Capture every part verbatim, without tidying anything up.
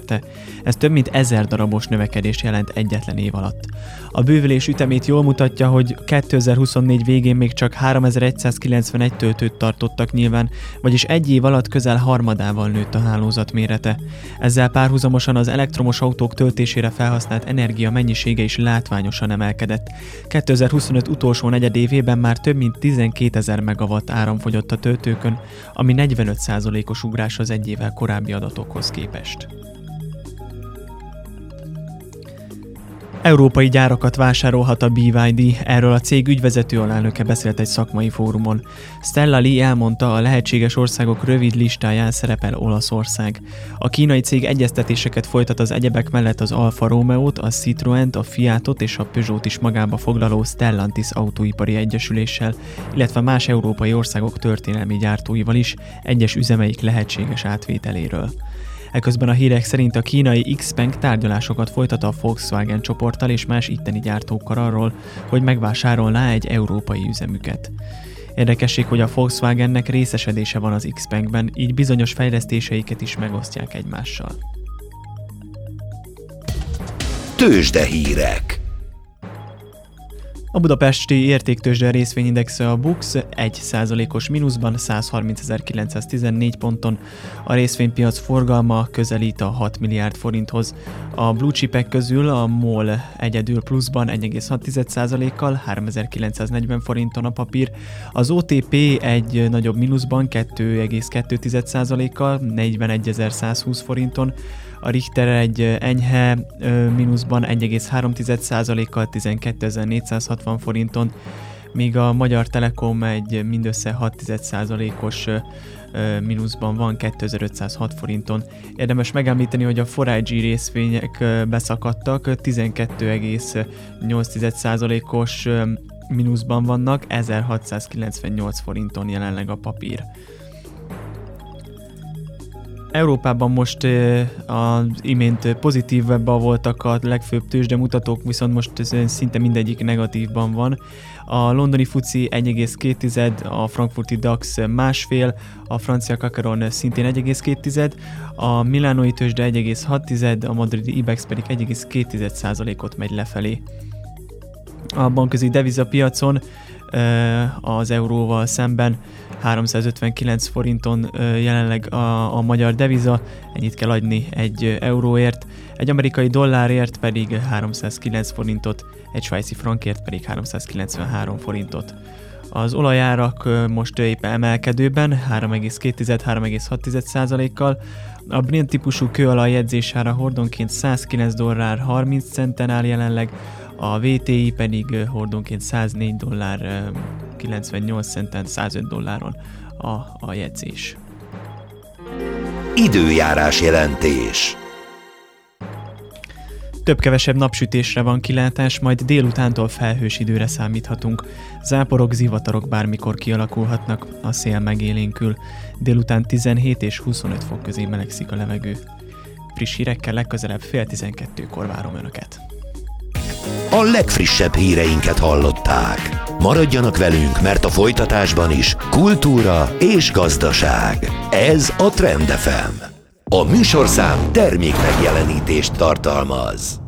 mérete. Ez több mint ezer darabos növekedést jelent egyetlen év alatt. A bővülés ütemét jól mutatja, hogy kétezer-huszonnégy végén még csak háromezer-egyszázkilencvenegy töltőt tartottak nyilván, vagyis egy év alatt közel harmadával nőtt a hálózat mérete. Ezzel párhuzamosan az elektromos autók töltésére felhasznált energia mennyisége is látványosan emelkedett. kétezer-huszonöt utolsó negyedévében már több mint tizenkétezer megawatt áram fogyott a töltőkön, ami negyvenöt százalékos ugrás az egy évvel korábbi adatokhoz képest. Európai gyárakat vásárolhat a bé vé dé, erről a cég ügyvezető alelnöke beszélt egy szakmai fórumon. Stella Lee elmondta, a lehetséges országok rövid listáján szerepel Olaszország. A kínai cég egyeztetéseket folytat az egyebek mellett az Alfa Romeo-t, a Citroent, a Fiatot és a Peugeot is magába foglaló Stellantis autóipari egyesüléssel, illetve más európai országok történelmi gyártóival is egyes üzemeik lehetséges átvételéről. Eközben a hírek szerint a kínai Xpeng tárgyalásokat folytat a Volkswagen csoporttal és más itteni gyártókkal arról, hogy megvásárolná egy európai üzemüket. Érdekesség, hogy a Volkswagennek részesedése van az Xpengben, így bizonyos fejlesztéseiket is megosztják egymással. Tőzsdehírek. A budapesti értéktőzsde részvényindexe a BUX egy százalékos mínuszban százharmincezer-kilencszáztizennégy ponton, a részvénypiac forgalma közelít a hat milliárd forinthoz. A blue chipek közül a MOL egyedül pluszban egy egész hat százalékkal háromezer-kilencszáznegyven forinton a papír, az o té pé egy nagyobb mínuszban kettő egész kettő százalékkal negyvenegyezer-százhúsz forinton, a Richter egy enyhe ö, mínuszban egy egész három százalékkal tizenkétezer-négyszázhatvan forinton, míg a Magyar Telekom egy mindössze hat százalékos ö, mínuszban van kétezer-ötszázhat forinton. Érdemes megemlíteni, hogy a four i gé részvények ö, beszakadtak, tizenkét egész nyolc százalékos ö, mínuszban vannak, ezerhatszázkilencvennyolc forinton jelenleg a papír. Európában most az imént pozitívebben voltak a legfőbb tőzsdemutatók, viszont most szinte mindegyik negatívban van. A londoni fuci egy egész két, a frankfurti DAX másfél, a francia Kakaron szintén egy egész két, a milánói tőzsde egy egész hat, a madridi IBEX pedig egy egész két százalékot megy lefelé. A bankközi devizapiacon az euróval szemben háromszázötvenkilenc forinton jelenleg a, a magyar deviza, ennyit kell adni egy euróért, egy amerikai dollárért pedig háromszázkilenc forintot, egy svájci frankért pedig háromszázkilencvenhárom forintot. Az olajárak most éppen emelkedőben, három egész két - három egész hat százalékkal, a Brent típusú kőolaj jegyzésára hordonként százkilenc dollár harminc centen áll jelenleg, a vé té i pedig hordonként száznégy dollár kilencvennyolc centen, százöt dolláron a, a jegyzés. Időjárás jelentés. Több-kevesebb napsütésre van kilátás, majd délutántól felhős időre számíthatunk. Záporok, zivatarok bármikor kialakulhatnak, a szél megélénkül. Délután tizenhét és huszonöt fok közé melegszik a levegő. Friss hírekkel legközelebb fél tizenkettőkor várom Önöket. A legfrissebb híreinket hallották. Maradjanak velünk, mert a folytatásban is kultúra és gazdaság. Ez a Trend ef em. A műsorszám termék megjelenítést tartalmaz.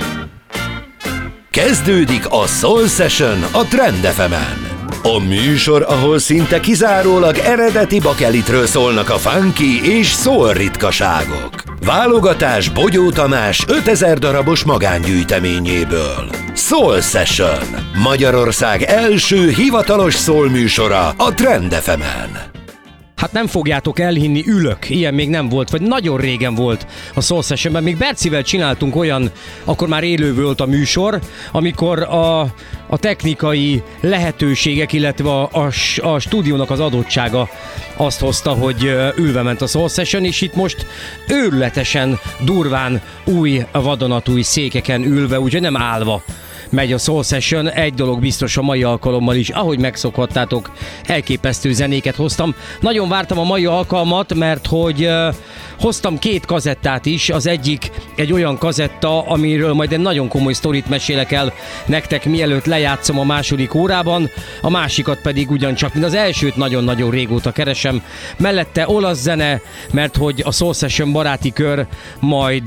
Kezdődik a Soul Session a Trend ef emen. A műsor, ahol szinte kizárólag eredeti bakelitről szólnak a funky és soul ritkaságok. Válogatás Bogyó Tamás ötezer darabos magángyűjteményéből. Soul Session, Magyarország első hivatalos soul műsora a Trend ef emen. Hát nem fogjátok elhinni, ülök. Ilyen még nem volt, vagy nagyon régen volt a Soul Sessionben. Még Bercivel csináltunk olyan, akkor már élő volt a műsor, amikor a, a technikai lehetőségek, illetve a, a, a stúdiónak az adottsága azt hozta, hogy ülve ment a Soul Session, és itt most őrületesen, durván új, vadonatúj székeken ülve, úgyhogy nem állva megy a Soul Session. Egy dolog biztos a mai alkalommal is, ahogy megszokhattátok, elképesztő zenéket hoztam. Nagyon vártam a mai alkalmat, mert hogy uh, hoztam két kazettát is. Az egyik egy olyan kazetta, amiről majd egy nagyon komoly sztorit mesélek el nektek, mielőtt lejátszom a második órában. A másikat pedig ugyancsak, mint az elsőt, nagyon-nagyon régóta keresem. Mellette olasz zene, mert hogy a Soul Session baráti kör majd